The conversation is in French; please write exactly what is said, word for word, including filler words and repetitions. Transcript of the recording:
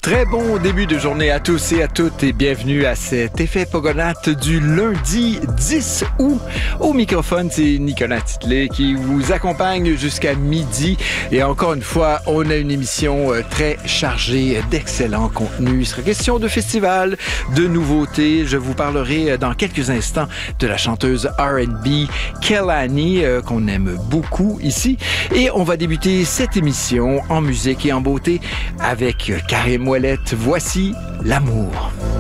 Très bon début de journée à tous et à toutes et bienvenue à cet effet Pogonate du lundi dix août. Au microphone, c'est Nicolas Titley qui vous accompagne jusqu'à midi. Et encore une fois, on a une émission très chargée d'excellents contenus. Il sera question de festival, de nouveautés. Je vous parlerai dans quelques instants de la chanteuse R and B Kehlani, euh, qu'on aime beaucoup ici. Et on va débuter cette émission en musique et en beauté avec Karim Ouellet. Voici l'amour.